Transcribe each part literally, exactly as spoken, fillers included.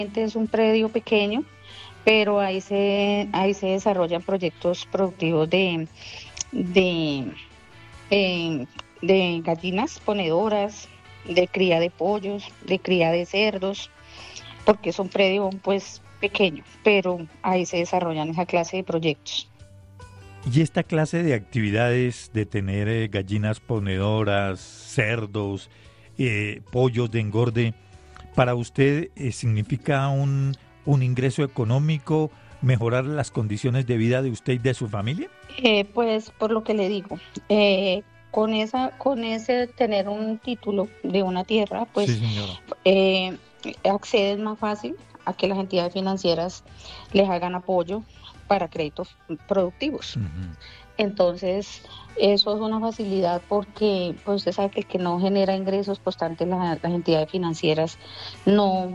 Es un predio pequeño, pero ahí se, ahí se desarrollan proyectos productivos de, de, eh, de gallinas ponedoras, de cría de pollos, de cría de cerdos, porque es un predio pues pequeño, pero ahí se desarrollan esa clase de proyectos. Y esta clase de actividades de tener eh, gallinas ponedoras, cerdos, eh, pollos de engorde, ¿para usted eh, significa un, un ingreso económico, mejorar las condiciones de vida de usted y de su familia? Eh, pues por lo que le digo, eh, con esa, con ese tener un título de una tierra, Sí, pues señora. eh, accedes más fácil a que las entidades financieras les hagan apoyo para créditos productivos. Ujú. Entonces, eso es una facilidad porque pues usted sabe que el que no genera ingresos constantes, la- las entidades financieras no,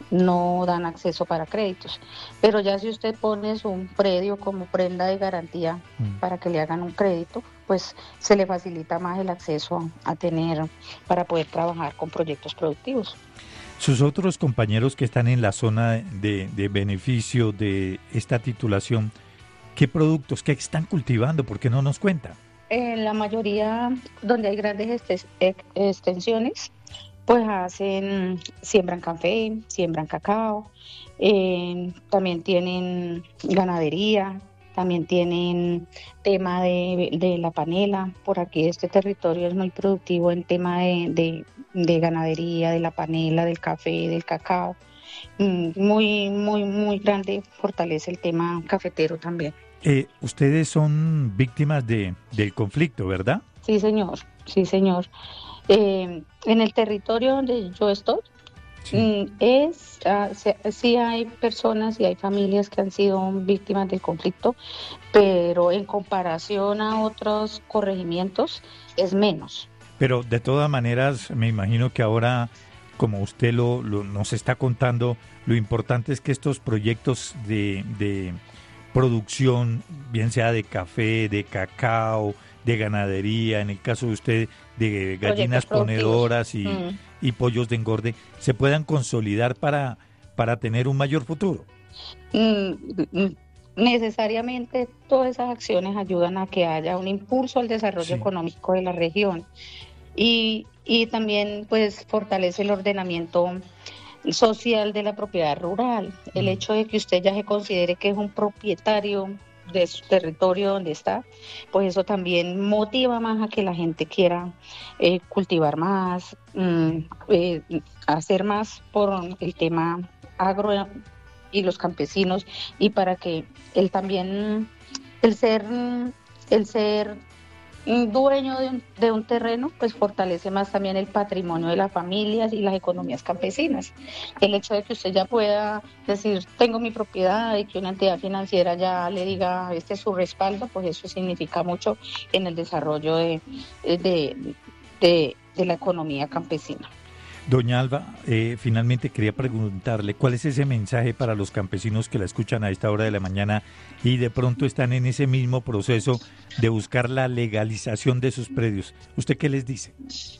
no dan acceso para créditos. Pero ya si usted pone un predio como prenda de garantía Mm. para que le hagan un crédito, pues se le facilita más el acceso a, a tener para poder trabajar con proyectos productivos. Sus otros compañeros que están en la zona de, de beneficio de esta titulación, ¿qué productos, qué están cultivando? ¿Por qué no nos cuenta? En la mayoría donde hay grandes estes- ex- extensiones, pues hacen, siembran café, siembran cacao, eh, también tienen ganadería, también tienen tema de, de la panela. Por aquí este territorio es muy productivo en tema de, de, de ganadería, de la panela, del café, del cacao. Mm, Muy, muy, muy grande, fortalece el tema cafetero también. Eh, ustedes son víctimas de, del conflicto, ¿verdad? Sí, señor, sí, señor. Eh, en el territorio donde yo estoy, Sí. mm, es, ah, se- sí hay personas y hay familias que han sido víctimas del conflicto, pero en comparación a otros corregimientos es menos. Pero de todas maneras, me imagino que ahora, como usted lo, lo- nos está contando, lo importante es que estos proyectos de, de producción, bien sea de café, de cacao, de ganadería, en el caso de usted, de Proyectos gallinas productivos. ponedoras y, Mm. y pollos de engorde, se puedan consolidar para, para tener un mayor futuro. Mm, mm, Necesariamente todas esas acciones ayudan a que haya un impulso al desarrollo Sí. económico de la región y, y también pues fortalece el ordenamiento social de la propiedad rural. El Mm. hecho de que usted ya se considere que es un propietario de su territorio donde está, pues eso también motiva más a que la gente quiera eh, cultivar más, mm, eh, hacer más por el tema agro y los campesinos y para que él también, el ser, el ser un dueño de un, de un terreno, pues fortalece más también el patrimonio de las familias y las economías campesinas. El hecho de que usted ya pueda decir, tengo mi propiedad y que una entidad financiera ya le diga, este es su respaldo, pues eso significa mucho en el desarrollo de, de, de, de la economía campesina. Doña Alba, eh, finalmente quería preguntarle cuál es ese mensaje para los campesinos que la escuchan a esta hora de la mañana y de pronto están en ese mismo proceso de buscar la legalización de sus predios. ¿Usted qué les dice?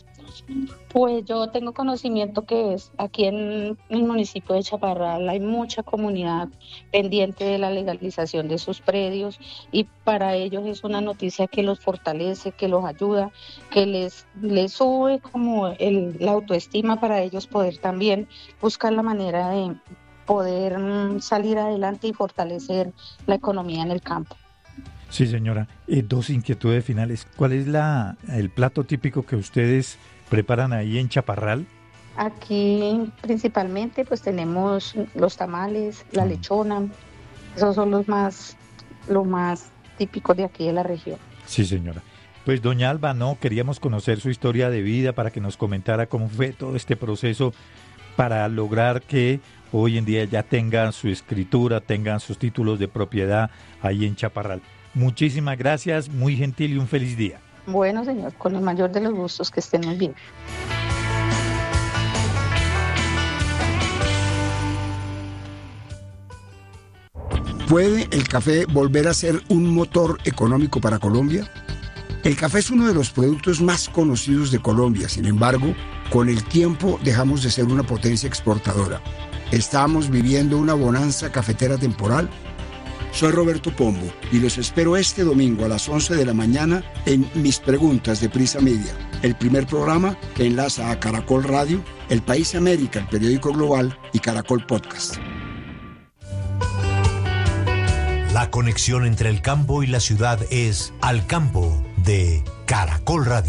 Pues yo tengo conocimiento que es aquí en el municipio de Chaparral hay mucha comunidad pendiente de la legalización de sus predios y para ellos es una noticia que los fortalece, que los ayuda, que les, les sube como el, la autoestima para ellos poder también buscar la manera de poder mm, salir adelante y fortalecer la economía en el campo. Sí, señora. Eh, dos inquietudes finales. ¿Cuál es la, el plato típico que ustedes preparan ahí en Chaparral? Aquí principalmente pues tenemos los tamales, la Mm. lechona, esos son los más, los más típicos de aquí de la región. Sí, señora. Pues doña Alba, no, queríamos conocer su historia de vida para que nos comentara cómo fue todo este proceso para lograr que hoy en día ya tengan su escritura, tengan sus títulos de propiedad ahí en Chaparral. Muchísimas gracias, muy gentil y un feliz día. Bueno, señor, con el mayor de los gustos, que estén muy bien. ¿Puede el café volver a ser un motor económico para Colombia? El café es uno de los productos más conocidos de Colombia, sin embargo, con el tiempo dejamos de ser una potencia exportadora. ¿Estamos viviendo una bonanza cafetera temporal? Soy Roberto Pombo y los espero este domingo a las once de la mañana en Mis Preguntas de Prisa Media, el primer programa que enlaza a Caracol Radio, El País América, el periódico global, y Caracol Podcast. La conexión entre el campo y la ciudad es Al Campo de Caracol Radio.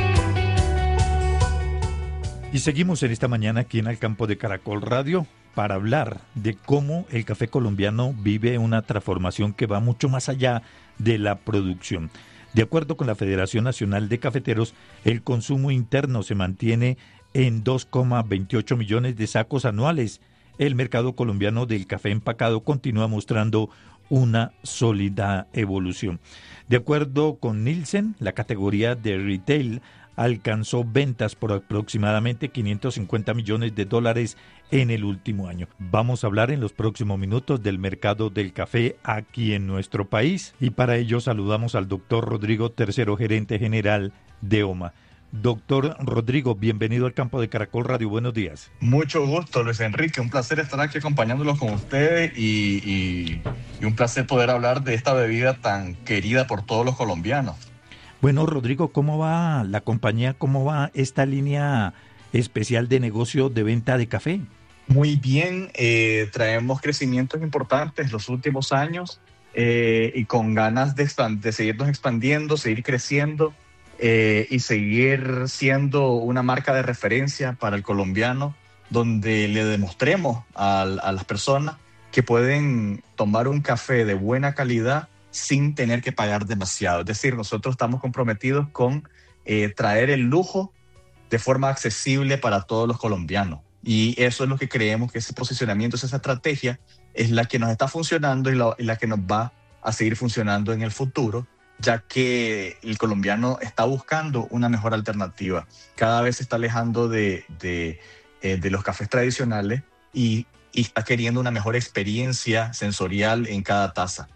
Y seguimos en esta mañana aquí en Al Campo de Caracol Radio para hablar de cómo el café colombiano vive una transformación que va mucho más allá de la producción. De acuerdo con la Federación Nacional de Cafeteros, el consumo interno se mantiene en dos coma veintiocho millones de sacos anuales. El mercado colombiano del café empacado continúa mostrando una sólida evolución. De acuerdo con Nielsen, la categoría de retail alcanzó ventas por aproximadamente quinientos cincuenta millones de dólares en el último año. Vamos a hablar en los próximos minutos del mercado del café aquí en nuestro país y para ello saludamos al doctor Rodrigo Tercero, gerente general de OMA. Doctor Rodrigo, bienvenido al Campo de Caracol Radio, buenos días. Mucho gusto, Luis Enrique, un placer estar aquí acompañándolos con ustedes y, y, y un placer poder hablar de esta bebida tan querida por todos los colombianos. Bueno, Rodrigo, ¿cómo va la compañía, cómo va esta línea especial de negocio de venta de café? Muy bien, eh, traemos crecimientos importantes los últimos años eh, y con ganas de, expand- de seguirnos expandiendo, seguir creciendo eh, y seguir siendo una marca de referencia para el colombiano, donde le demostremos a, a las personas que pueden tomar un café de buena calidad sin tener que pagar demasiado. Es decir, nosotros estamos comprometidos con eh, traer el lujo de forma accesible para todos los colombianos. Y eso es lo que creemos que ese posicionamiento, esa estrategia, es la que nos está funcionando y la, y la que nos va a seguir funcionando en el futuro, ya que el colombiano está buscando una mejor alternativa. Cada vez se está alejando de, de, eh, de los cafés tradicionales y, y está queriendo una mejor experiencia sensorial en cada taza.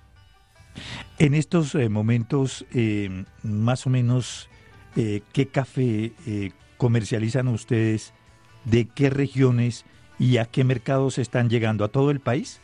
En estos eh, momentos, eh, más o menos, eh, ¿qué café eh, comercializan ustedes? ¿De qué regiones y a qué mercados están llegando? ¿A todo el país?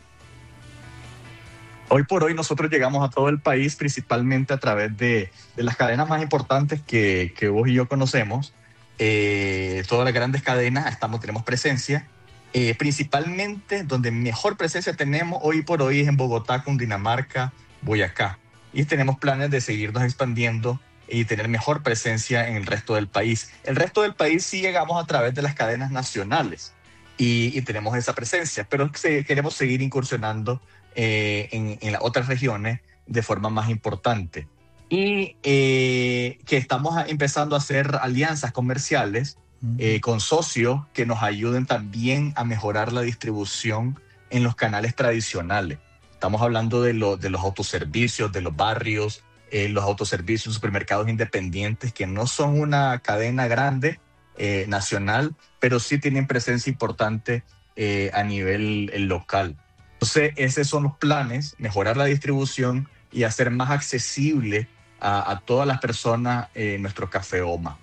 Hoy por hoy nosotros llegamos a todo el país principalmente a través de, de las cadenas más importantes que, que vos y yo conocemos. Eh, todas las grandes cadenas estamos, tenemos presencia. Eh, principalmente donde mejor presencia tenemos hoy por hoy es en Bogotá, Cundinamarca, Boyacá. Y tenemos planes de seguirnos expandiendo y tener mejor presencia en el resto del país. El resto del país sí llegamos a través de las cadenas nacionales y, y tenemos esa presencia, pero se, queremos seguir incursionando eh, en, en las otras regiones de forma más importante. Y eh, que estamos empezando a hacer alianzas comerciales eh, con socios que nos ayuden también a mejorar la distribución en los canales tradicionales. Estamos hablando de, lo, de los autoservicios, de los barrios, eh, los autoservicios, supermercados independientes que no son una cadena grande eh, nacional, pero sí tienen presencia importante eh, a nivel eh, local. Entonces, esos son los planes, mejorar la distribución y hacer más accesible a, a todas las personas eh, nuestro café OMA.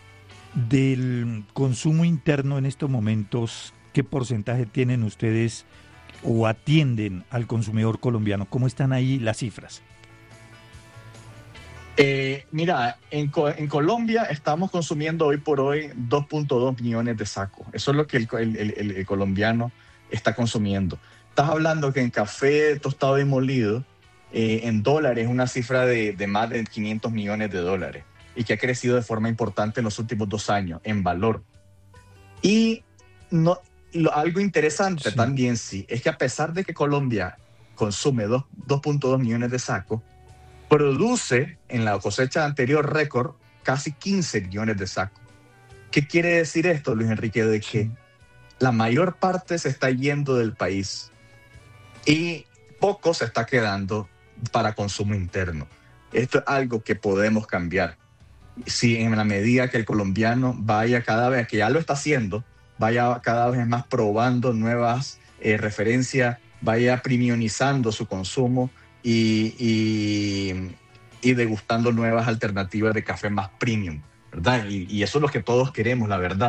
Del consumo interno en estos momentos, ¿qué porcentaje tienen ustedes o atienden al consumidor colombiano? ¿Cómo están ahí las cifras? Eh, mira, en, en Colombia estamos consumiendo hoy por hoy dos punto dos millones de sacos. Eso es lo que el, el, el, el colombiano está consumiendo. Estás hablando que en café tostado y molido, eh, en dólares, una cifra de, de más de quinientos millones de dólares y que ha crecido de forma importante en los últimos dos años en valor. Y no... Lo, algo interesante sí. también sí, es que a pesar de que Colombia consume dos punto dos millones de sacos, produce en la cosecha anterior récord casi quince millones de sacos. ¿Qué quiere decir esto, Luis Enrique? De que sí. la mayor parte se está yendo del país y poco se está quedando para consumo interno. Esto es algo que podemos cambiar. Si en la medida que el colombiano vaya cada vez, que ya lo está haciendo, vaya cada vez más probando nuevas eh, referencias, vaya premiumizando su consumo y, y, y degustando nuevas alternativas de café más premium, ¿verdad? Y, y eso es lo que todos queremos, la verdad.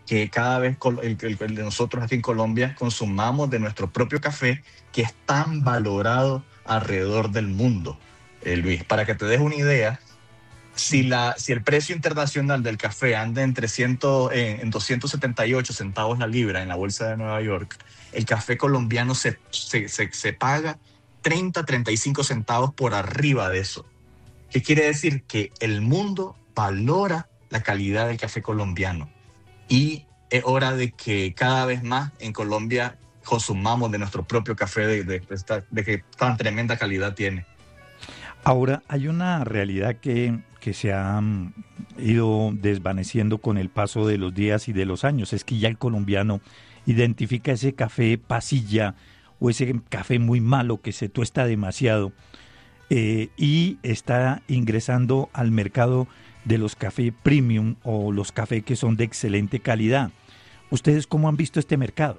que cada vez el, el, el de nosotros aquí en Colombia consumamos de nuestro propio café, que es tan valorado alrededor del mundo, eh, Luis. Para que te des una idea, si, la, si el precio internacional del café anda en, trescientos, en, en doscientos setenta y ocho centavos la libra en la bolsa de Nueva York, el café colombiano se, se, se, se paga treinta, treinta y cinco centavos por arriba de eso. ¿Qué quiere decir? Que el mundo valora la calidad del café colombiano. Y es hora de que cada vez más en Colombia consumamos de nuestro propio café de, de, de, de que tan tremenda calidad tiene. Ahora, hay una realidad que, que se ha um, ido desvaneciendo con el paso de los días y de los años. Es que ya el colombiano identifica ese café pasilla o ese café muy malo que se tuesta demasiado eh, y está ingresando al mercado de los cafés premium o los cafés que son de excelente calidad. ¿Ustedes cómo han visto este mercado?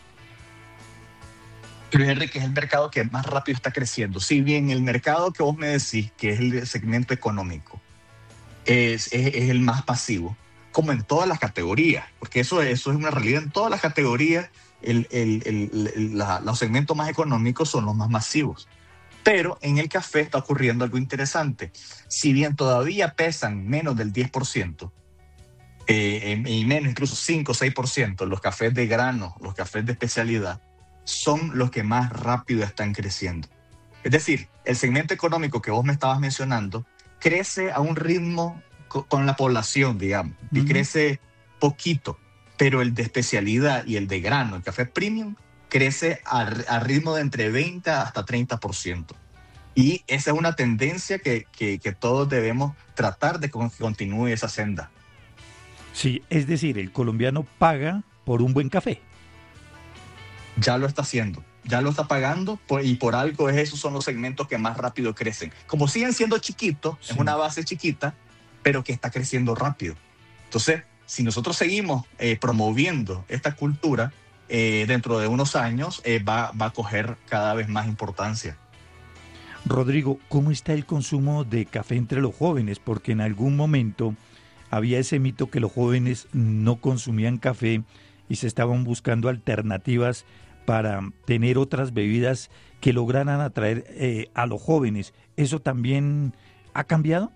Luis Enrique, es el mercado que más rápido está creciendo. Si bien el mercado que vos me decís, que es el segmento económico, es, es, es el más pasivo, como en todas las categorías, porque eso, eso es una realidad en todas las categorías, el, el, el, el, la, los segmentos más económicos son los más masivos. Pero en el café está ocurriendo algo interesante. Si bien todavía pesan menos del diez por ciento, eh, y menos incluso cinco o seis por ciento, los cafés de grano, los cafés de especialidad, son los que más rápido están creciendo. Es decir, el segmento económico que vos me estabas mencionando crece a un ritmo co- con la población, digamos, y uh-huh. crece poquito, pero el de especialidad y el de grano, el café premium, crece a, a ritmo de entre veinte hasta treinta por ciento. Y esa es una tendencia que, que, que todos debemos tratar de que continúe esa senda. Sí, es decir, el colombiano paga por un buen café. Ya lo está haciendo, ya lo está pagando por, y por algo esos son los segmentos que más rápido crecen. Como siguen siendo chiquitos, sí. Es una base chiquita, pero que está creciendo rápido. Entonces, si nosotros seguimos eh, promoviendo esta cultura, eh, dentro de unos años eh, va, va a coger cada vez más importancia. Rodrigo, ¿cómo está el consumo de café entre los jóvenes? Porque en algún momento había ese mito que los jóvenes no consumían café y se estaban buscando alternativas para tener otras bebidas que lograran atraer eh, a los jóvenes. ¿Eso también ha cambiado?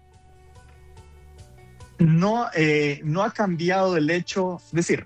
No, eh, no ha cambiado el hecho, es decir,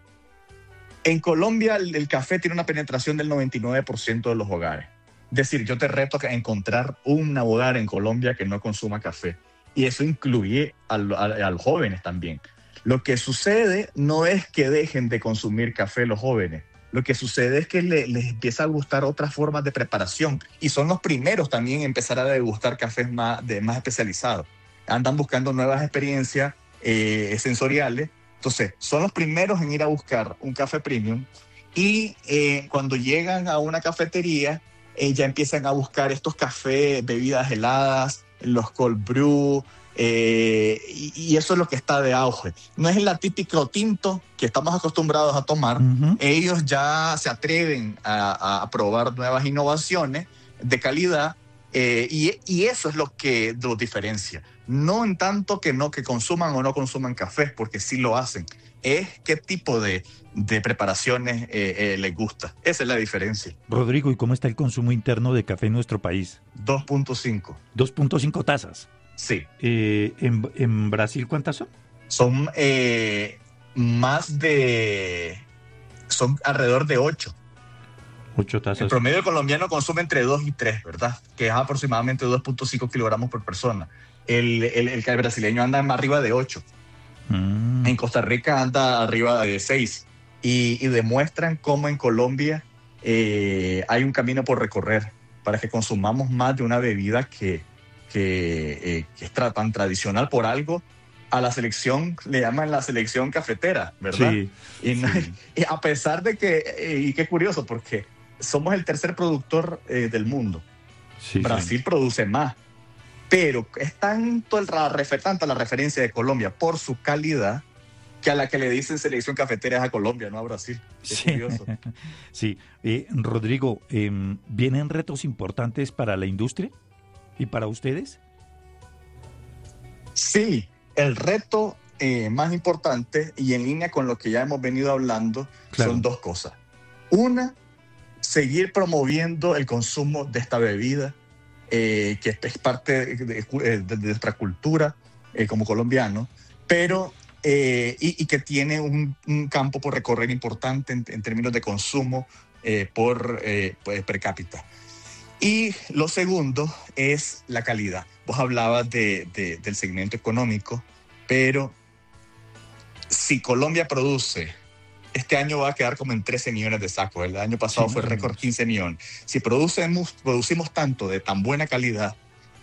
en Colombia el, el café tiene una penetración del noventa y nueve por ciento de los hogares. Es decir, yo te reto a encontrar un hogar en Colombia que no consuma café. Y eso incluye a, a, a los jóvenes también. Lo que sucede no es que dejen de consumir café los jóvenes. Lo que sucede es que le, les empieza a gustar otras formas de preparación. Y son los primeros también en empezar a degustar cafés más, de, más especializados. Andan buscando nuevas experiencias eh, sensoriales. Entonces, son los primeros en ir a buscar un café premium. Y eh, cuando llegan a una cafetería, eh, ya empiezan a buscar estos cafés, bebidas heladas, los cold brew, eh, y, y eso es lo que está de auge. No es el típico tinto que estamos acostumbrados a tomar. Uh-huh. Ellos ya se atreven a, a probar nuevas innovaciones de calidad, eh, y, y eso es lo que los diferencia. No en tanto que no que consuman o no consuman café, porque sí lo hacen. Es qué tipo de, de preparaciones eh, eh, les gusta. Esa es la diferencia. Rodrigo, ¿y cómo está el consumo interno de café en nuestro país? dos punto cinco. dos punto cinco tazas. Sí. Eh, ¿en, ¿En Brasil cuántas son? Son eh, más de... Son alrededor de ocho. ocho tazas. El promedio colombiano consume entre dos y tres, ¿verdad? Que es aproximadamente dos punto cinco kilogramos por persona. El, el, el, el brasileño anda más arriba de ocho. Mm. En Costa Rica anda arriba de seis. Y, y demuestran cómo en Colombia eh, hay un camino por recorrer para que consumamos más de una bebida que, que, eh, que es tan tradicional por algo. A la selección le llaman la selección cafetera, ¿verdad? Sí, y, no, sí. y a pesar de que, eh, y qué curioso, porque somos el tercer productor eh, del mundo. Sí, Brasil sí. produce más. Pero es tanto, el, tanto la referencia de Colombia por su calidad que a la que le dicen selección cafetera es a Colombia, no a Brasil. Es sí. curioso. Sí. Eh, Rodrigo, eh, ¿vienen retos importantes para la industria y para ustedes? Sí, el reto eh, más importante y en línea con lo que ya hemos venido hablando, claro, son dos cosas. Una, seguir promoviendo el consumo de esta bebida, eh, que es parte de, de, de nuestra cultura eh, como colombianos, pero eh, y, y que tiene un, un campo por recorrer importante en, en términos de consumo eh, por eh, per cápita. Y lo segundo es la calidad. Vos hablabas de, de, del segmento económico, pero si Colombia produce, este año va a quedar como en trece millones de sacos. El año pasado sí, fue récord quince millones. Si producimos, producimos tanto de tan buena calidad,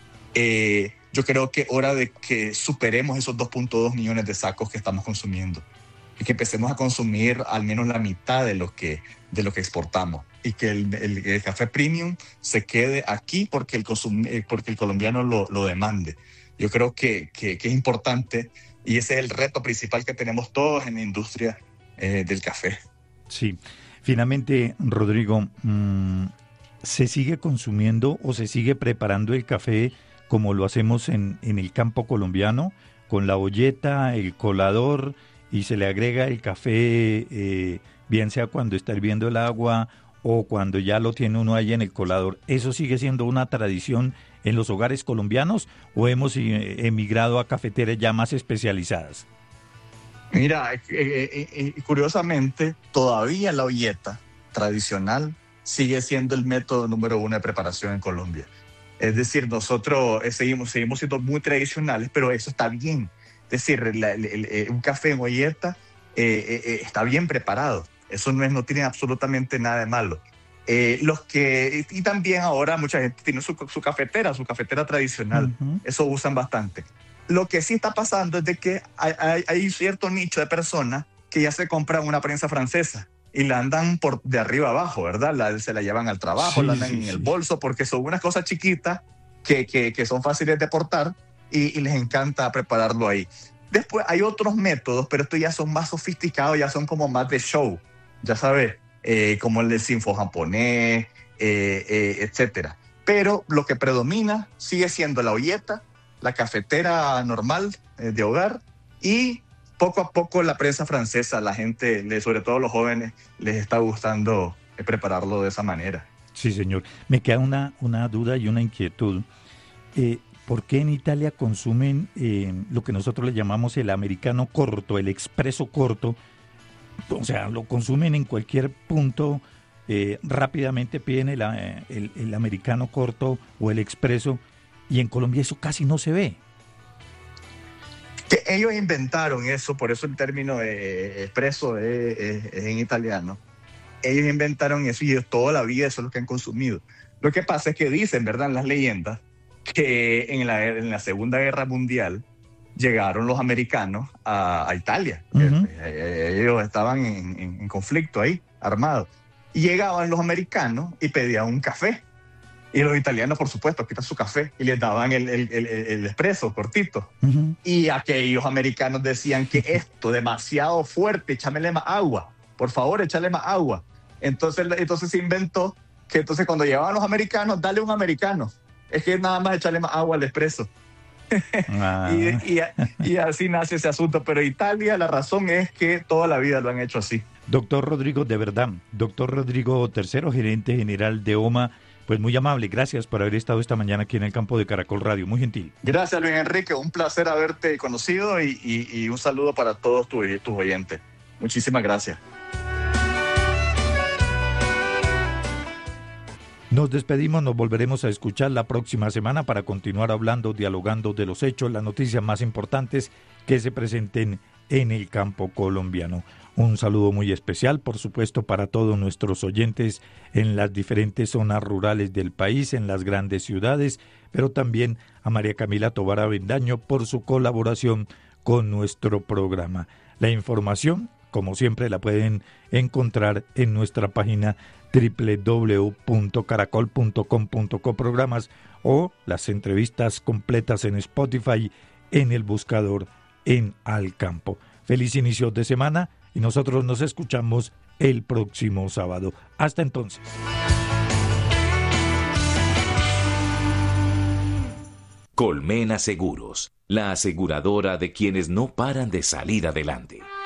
eh, yo creo que es hora de que superemos esos dos punto dos millones de sacos que estamos consumiendo y que empecemos a consumir al menos la mitad de lo que, de lo que exportamos y que el, el, el café premium se quede aquí porque el, consum, porque el colombiano lo, lo demande. Yo creo que, que, que es importante y ese es el reto principal que tenemos todos en la industria eh, del café. Sí, finalmente, Rodrigo, mmm, ¿se sigue consumiendo o se sigue preparando el café como lo hacemos en, en el campo colombiano, con la olleta, el colador y se le agrega el café, eh, bien sea cuando está hirviendo el agua o cuando ya lo tiene uno ahí en el colador? ¿Eso sigue siendo una tradición en los hogares colombianos o hemos emigrado a cafeteras ya más especializadas? Mira, eh, eh, eh, curiosamente, todavía la olleta tradicional sigue siendo el método número uno de preparación en Colombia. Es decir, nosotros eh, seguimos, seguimos siendo muy tradicionales, pero eso está bien. Es decir, la, el, el, un café en olleta eh, eh, está bien preparado. Eso no, es, no tiene absolutamente nada de malo. Eh, los que, y también ahora mucha gente tiene su, su cafetera, su cafetera tradicional. Uh-huh. Eso usan bastante. Lo que sí está pasando es de que hay, hay, hay cierto nicho de personas que ya se compran una prensa francesa y la andan por de arriba abajo, ¿verdad? La, se la llevan al trabajo, sí, la andan sí, en sí. el bolso, porque son unas cosas chiquitas que, que, que son fáciles de portar y, y les encanta prepararlo ahí. Después hay otros métodos, pero estos ya son más sofisticados, ya son como más de show, ya sabes, eh, como el del sinfo japonés, eh, eh, etcétera. Pero lo que predomina sigue siendo la olleta, la cafetera normal eh, de hogar y poco a poco la prensa francesa. La gente, sobre todo los jóvenes, les está gustando eh, prepararlo de esa manera. Sí, señor. Me queda una, una duda y una inquietud. Eh, ¿Por qué en Italia consumen eh, lo que nosotros le llamamos el americano corto, el expreso corto? O sea, lo consumen en cualquier punto, eh, rápidamente piden el, el, el americano corto o el expreso, y en Colombia eso casi no se ve. Que ellos inventaron eso, por eso el término eh, expreso es, es, es en italiano. Ellos inventaron eso y toda la vida eso es lo que han consumido. Lo que pasa es que dicen, ¿verdad?, en las leyendas, que en la, en la Segunda Guerra Mundial llegaron los americanos a, a Italia. Uh-huh. Ellos estaban en, en, en conflicto ahí, armados. Y llegaban los americanos y pedían un café. Y los italianos, por supuesto, quitan su café y les daban el, el, el, el expreso cortito. Uh-huh. Y aquellos americanos decían que esto demasiado fuerte, échamele más agua. Por favor, échale más agua. Entonces, entonces se inventó que entonces cuando llegaban los americanos, dale un americano. Es que nada más echarle más agua al expreso. Ah. y, y, y así nace ese asunto. Pero Italia, la razón es que toda la vida lo han hecho así. Doctor Rodrigo, de verdad, doctor Rodrigo Tercero, gerente general de OMA, pues muy amable, gracias por haber estado esta mañana aquí en el campo de Caracol Radio, muy gentil. Gracias, Luis Enrique, un placer haberte conocido y, y, y un saludo para todos tus, tus oyentes. Muchísimas gracias. Nos despedimos, nos volveremos a escuchar la próxima semana para continuar hablando, dialogando de los hechos, las noticias más importantes que se presenten en el campo colombiano. Un saludo muy especial, por supuesto, para todos nuestros oyentes en las diferentes zonas rurales del país, en las grandes ciudades, pero también a María Camila Tovar Avendaño por su colaboración con nuestro programa. La información, como siempre, la pueden encontrar en nuestra página doble u doble u doble u punto caracol punto com punto co programas o las entrevistas completas en Spotify en el buscador en Al Campo. Feliz inicio de semana y nosotros nos escuchamos el próximo sábado. Hasta entonces. Colmena Seguros, la aseguradora de quienes no paran de salir adelante.